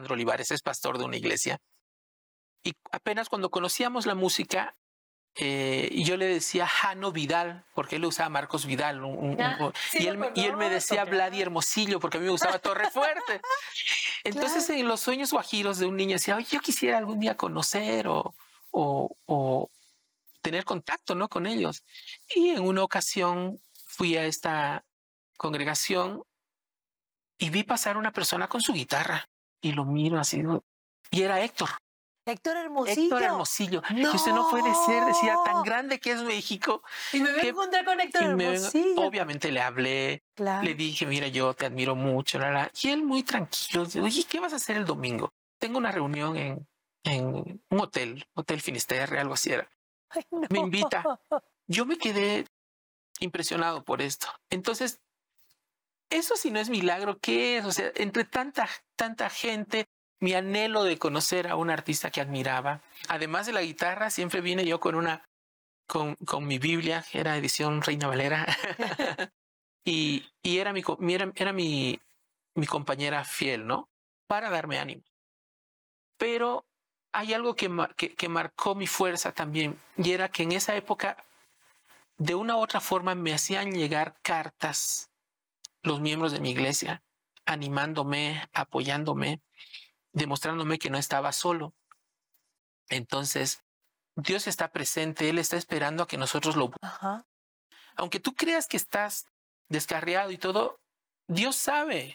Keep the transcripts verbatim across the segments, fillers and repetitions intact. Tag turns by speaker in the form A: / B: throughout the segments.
A: Alejandro Olivares, es pastor de una iglesia. Y apenas cuando conocíamos la música, eh, yo le decía Jano Vidal, porque él usaba Marcos Vidal. Un, un,
B: Ah,
A: un,
B: sí
A: y, él,
B: conozco,
A: y él me decía
B: claro.
A: Vladi Hermosillo, porque a mí me gustaba Torrefuerte. Entonces, claro, en los sueños guajiros de un niño decía, oye, yo quisiera algún día conocer o, o, o tener contacto, ¿no?, con ellos. Y en una ocasión fui a esta congregación y vi pasar una persona con su guitarra y lo miro así, y era Héctor.
B: Héctor Hermosillo.
A: Héctor Hermosillo.
B: No.
A: Y usted no puede ser, decía, tan grande que es México.
B: Y me voy a encontrar con Héctor Hermosillo.
A: Me, obviamente le hablé, claro, le dije, mira, yo te admiro mucho. La, la. Y él muy tranquilo, oye, ¿qué vas a hacer el domingo? Tengo una reunión en, en un hotel, Hotel Finisterre, algo así era.
B: Ay, no.
A: Me invita. Yo me quedé impresionado por esto. Entonces, eso si no es milagro, ¿qué es? O sea, entre tanta, tanta gente, mi anhelo de conocer a un artista que admiraba. Además de la guitarra, siempre vine yo con una, con, con mi Biblia, era edición Reina Valera, y, y era, mi, era, era mi, mi compañera fiel, ¿no? Para darme ánimo. Pero hay algo que, que, que marcó mi fuerza también, y era que en esa época, de una u otra forma, me hacían llegar cartas los miembros de mi iglesia, animándome, apoyándome, demostrándome que no estaba solo. Entonces, Dios está presente, Él está esperando a que nosotros lo...
B: Ajá.
A: Aunque tú creas que estás descarriado y todo, Dios sabe,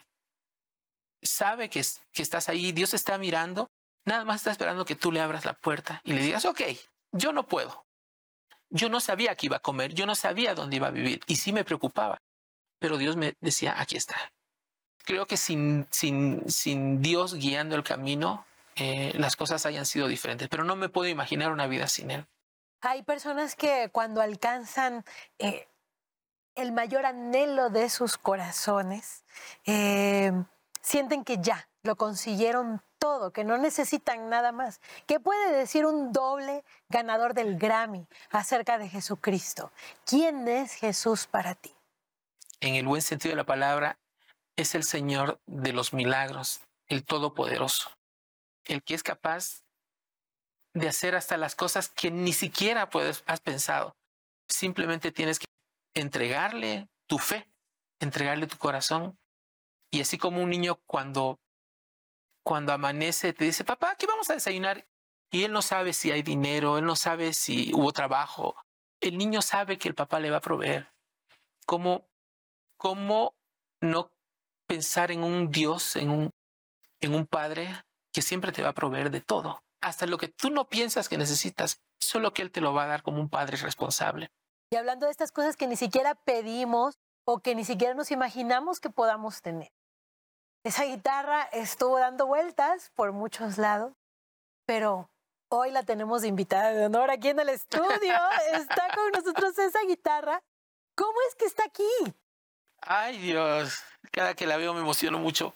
A: sabe que, que estás ahí, Dios está mirando, nada más está esperando que tú le abras la puerta y le digas, ok, yo no puedo. Yo no sabía que iba a comer, yo no sabía dónde iba a vivir y sí me preocupaba, pero Dios me decía, aquí está. Creo que sin, sin, sin Dios guiando el camino, eh, las cosas hayan sido diferentes, pero no me puedo imaginar una vida sin Él.
B: Hay personas que cuando alcanzan eh, el mayor anhelo de sus corazones, eh, sienten que ya lo consiguieron todo, que no necesitan nada más. ¿Qué puede decir un doble ganador del Grammy acerca de Jesucristo? ¿Quién es Jesús para ti?
A: En el buen sentido de la palabra, es el Señor de los milagros, el Todopoderoso, el que es capaz de hacer hasta las cosas que ni siquiera puedes, has pensado. Simplemente tienes que entregarle tu fe, entregarle tu corazón. Y así como un niño cuando, cuando amanece te dice, papá, ¿qué vamos a desayunar? Y él no sabe si hay dinero, él no sabe si hubo trabajo. El niño sabe que el papá le va a proveer. ¿Cómo, cómo no pensar en un Dios, en un, en un Padre que siempre te va a proveer de todo? Hasta lo que tú no piensas que necesitas, solo que Él te lo va a dar como un Padre responsable.
B: Y hablando de estas cosas que ni siquiera pedimos o que ni siquiera nos imaginamos que podamos tener. Esa guitarra estuvo dando vueltas por muchos lados, pero hoy la tenemos de invitada de honor aquí en el estudio. Está con nosotros esa guitarra. ¿Cómo es que está aquí?
A: Ay, Dios, cada que la veo me emociono mucho.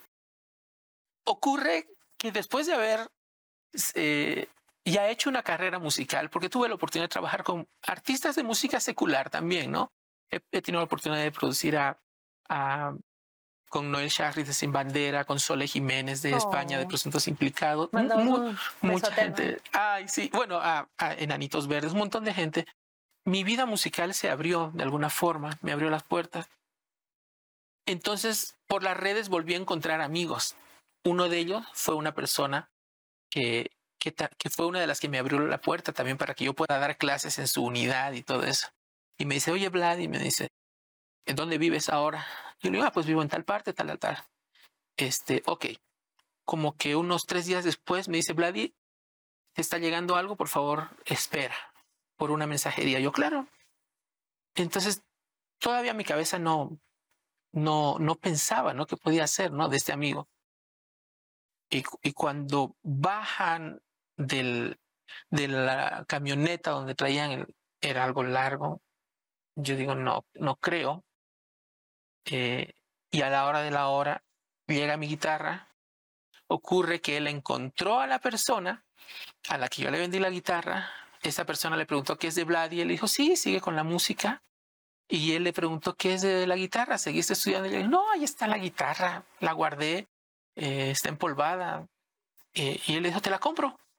A: Ocurre que después de haber eh, ya hecho una carrera musical, porque tuve la oportunidad de trabajar con artistas de música secular también, ¿no? He, he tenido la oportunidad de producir a, a, con Noel Charris de Sin Bandera, con Sole Jiménez de oh. España, de Presuntos Implicados. Mu mucha gente. Ay, sí. Bueno, a, a Enanitos Verdes, un montón de gente. Mi vida musical se abrió de alguna forma, me abrió las puertas. Entonces, por las redes volví a encontrar amigos. Uno de ellos fue una persona que, que, que fue una de las que me abrió la puerta también para que yo pueda dar clases en su unidad y todo eso. Y me dice, oye, Vlad, y me dice, ¿en dónde vives ahora? Yo le digo, ah, pues vivo en tal parte, tal, tal, tal. Este, ok. Como que unos tres días después me dice, Vladi, ¿te está llegando algo? Por favor, espera por una mensajería. Yo, claro. Entonces, todavía mi cabeza no, no, no pensaba, ¿no? ¿Qué podía hacer, ¿no? De este amigo. Y, y cuando bajan del, de la camioneta donde traían, el, era algo largo, yo digo, no, no creo. Eh, y a la hora de la hora llega mi guitarra. Ocurre que él encontró a la persona a la que yo le vendí la guitarra. Esa persona le preguntó qué es de Vlad y él dijo, sí, sigue con la música. Y él le preguntó qué es de la guitarra, ¿seguiste estudiando? Y le dijo, no, ahí está la guitarra, la guardé, eh, está empolvada. Eh, y él le dijo, te la compro.